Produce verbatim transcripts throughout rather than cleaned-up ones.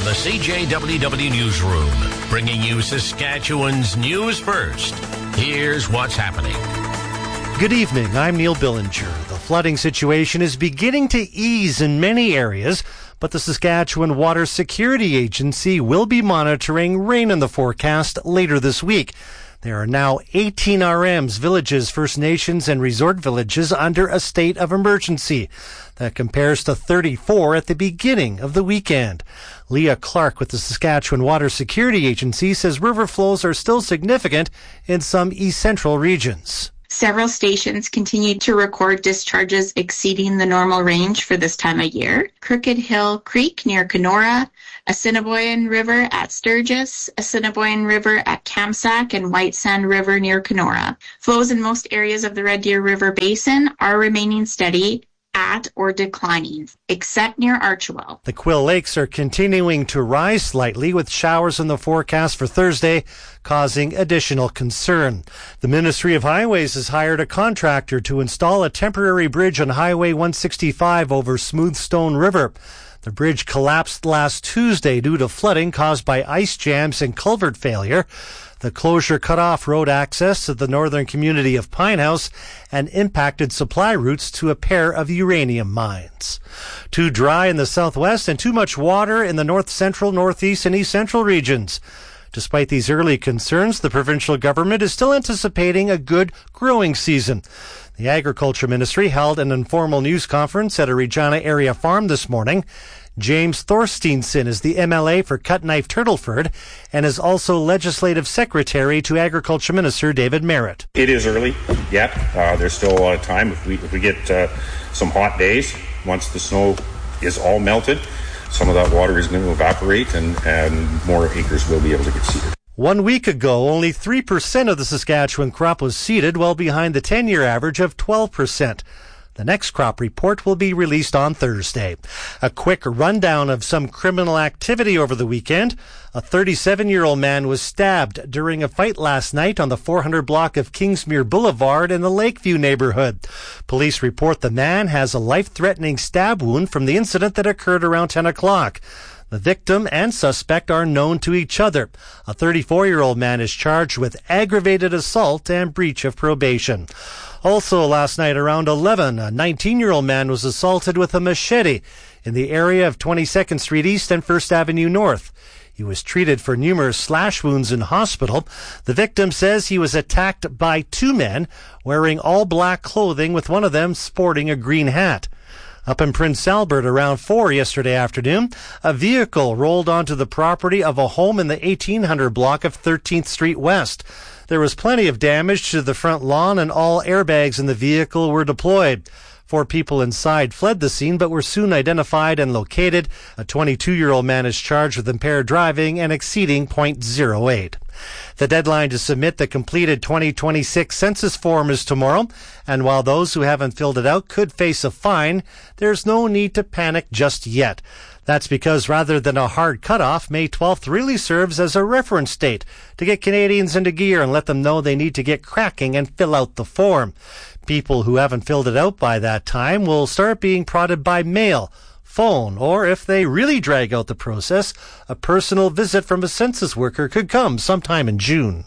the C J W W Newsroom, bringing you Saskatchewan's news first. Here's what's happening. Good evening, I'm Neil Billinger. The flooding situation is beginning to ease in many areas, but the Saskatchewan Water Security Agency will be monitoring rain in the forecast later this week. There are now eighteen R Ms, villages, First Nations, and resort villages under a state of emergency. That compares to thirty-four at the beginning of the weekend. Leah Clark with the Saskatchewan Water Security Agency says river flows are still significant in some east central regions. Several stations continued to record discharges exceeding the normal range for this time of year. Crooked Hill Creek near Kenora, Assiniboine River at Sturgis, Assiniboine River at Kamsack, and White Sand River near Kenora. Flows in most areas of the Red Deer River Basin are remaining steady at or declining, except near Archewell. The Quill Lakes are continuing to rise slightly, with showers in the forecast for Thursday causing additional concern. The Ministry of Highways has hired a contractor to install a temporary bridge on Highway one sixty-five over Smoothstone River. The bridge collapsed last Tuesday due to flooding caused by ice jams and culvert failure. The closure cut off road access to the northern community of Pinehouse and impacted supply routes to a pair of uranium mines. Too dry in the southwest and too much water in the north central, northeast, and east central regions. Despite these early concerns, the provincial government is still anticipating a good growing season. The Agriculture Ministry held an informal news conference at a Regina area farm this morning. James Thorsteinson is the M L A for Cutknife Turtleford and is also Legislative Secretary to Agriculture Minister David Merritt. It is early yet. Uh, there's still a lot of time. If we, if we get uh, some hot days, once the snow is all melted, some of that water is going to evaporate and, and more acres will be able to get seeded. One week ago, only three percent of the Saskatchewan crop was seeded, well behind the ten-year average of twelve percent. The next crop report will be released on Thursday. A quick rundown of some criminal activity over the weekend. A thirty-seven-year-old man was stabbed during a fight last night on the four hundred block of Kingsmere Boulevard in the Lakeview neighborhood. Police report the man has a life-threatening stab wound from the incident that occurred around ten o'clock. The victim and suspect are known to each other. A thirty-four-year-old man is charged with aggravated assault and breach of probation. Also last night around eleven, a nineteen-year-old man was assaulted with a machete in the area of twenty-second Street East and First Avenue North. He was treated for numerous slash wounds in hospital. The victim says he was attacked by two men wearing all black clothing, with one of them sporting a green hat. Up in Prince Albert around four yesterday afternoon, a vehicle rolled onto the property of a home in the eighteen hundred block of thirteenth Street West. There was plenty of damage to the front lawn and all airbags in the vehicle were deployed. Four people inside fled the scene but were soon identified and located. A twenty-two-year-old man is charged with impaired driving and exceeding point zero eight. The deadline to submit the completed twenty twenty-six census form is tomorrow, and while those who haven't filled it out could face a fine, there's no need to panic just yet. That's because rather than a hard cutoff, May twelfth really serves as a reference date to get Canadians into gear and let them know they need to get cracking and fill out the form. People who haven't filled it out by that time will start being prodded by mail, phone, or if they really drag out the process, a personal visit from a census worker could come sometime in June.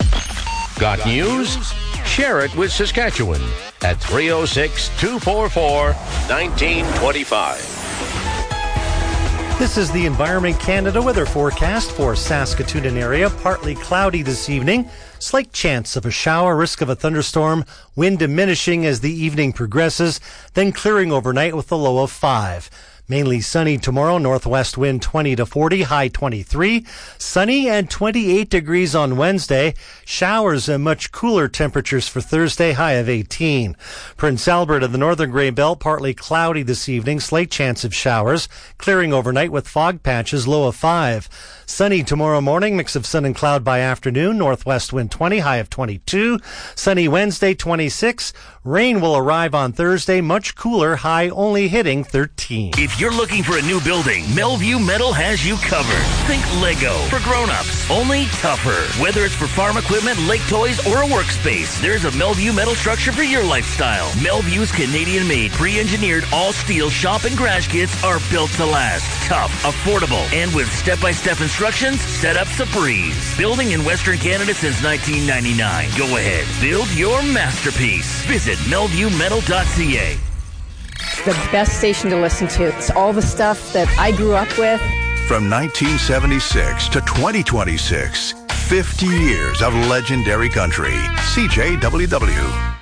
Got news? Share it with Saskatchewan at three oh six, two four four, one nine two five. This is the Environment Canada weather forecast for Saskatoon and area. Partly cloudy this evening. Slight chance of a shower, risk of a thunderstorm, wind diminishing as the evening progresses, then clearing overnight with a low of five. Mainly sunny tomorrow, northwest wind twenty to forty, high twenty-three. Sunny and twenty-eight degrees on Wednesday. Showers and much cooler temperatures for Thursday, high of eighteen. Prince Albert and the northern Grey Belt, partly cloudy this evening, slight chance of showers. Clearing overnight with fog patches, low of five. Sunny tomorrow morning, mix of sun and cloud by afternoon, northwest wind twenty, high of twenty-two. Sunny Wednesday, twenty-six. Rain will arrive on Thursday, much cooler, high only hitting thirteen. It's If you're looking for a new building, Melview Metal has you covered. Think Lego for grown-ups, only tougher. Whether it's for farm equipment, lake toys, or a workspace, there's a Melview Metal structure for your lifestyle. Melview's Canadian-made, pre-engineered, all-steel shop and garage kits are built to last. Tough, affordable, and with step-by-step instructions, setup's a breeze. Building in Western Canada since nineteen ninety-nine. Go ahead, build your masterpiece. Visit melview metal dot c a. The best station to listen to. It's all the stuff that I grew up with. From nineteen seventy-six to twenty twenty-six, fifty years of legendary country. C J W W.